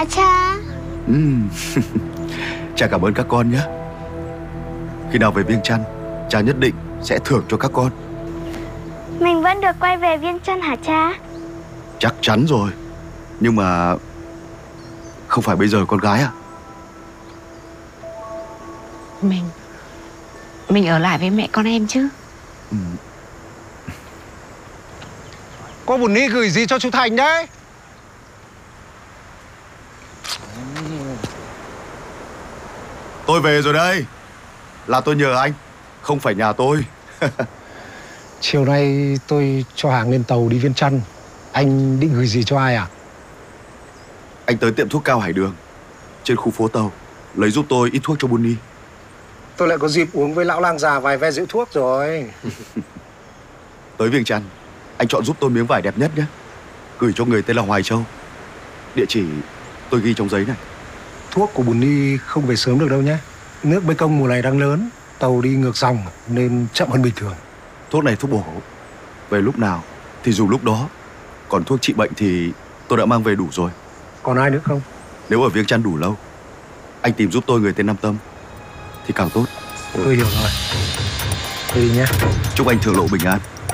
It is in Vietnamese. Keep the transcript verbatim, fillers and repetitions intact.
Cha. Ừm. Cha cảm ơn các con nhé. Khi nào về Viêng Chăn, cha nhất định sẽ thưởng cho các con. Mình vẫn được quay về Viêng Chăn hả cha? Chắc chắn rồi. Nhưng mà không phải bây giờ con gái à? Mình Mình ở lại với mẹ con em chứ. Ừ. Cô Bùn Ni gửi gì cho chú Thành đấy? Tôi về rồi đây. Là tôi nhờ anh, không phải nhà tôi. Chiều nay tôi cho hàng lên tàu đi Viêng Chăn. Anh định gửi gì cho ai à? Anh tới tiệm thuốc Cao Hải Đường trên khu phố tàu, lấy giúp tôi ít thuốc cho Bùn Ni. Tôi lại có dịp uống với lão lang già vài ve rượu thuốc rồi. Tới Viêng Chăn, anh chọn giúp tôi miếng vải đẹp nhất nhé. Gửi cho người tên là Hoài Châu. Địa chỉ tôi ghi trong giấy này. Thuốc của Bùn Ni không về sớm được đâu nhé. Nước Mê Công mùa này đang lớn, tàu đi ngược dòng nên chậm hơn bình thường. Thuốc này thuốc bổ, về lúc nào thì dùng lúc đó. Còn thuốc trị bệnh thì tôi đã mang về đủ rồi. Còn ai nữa không? Nếu ở Viêng Chăn đủ lâu, anh tìm giúp tôi người tên Nam Tâm thì càng tốt. Tôi hiểu rồi. Tôi đi nhé. Chúc anh thượng lộ bình an.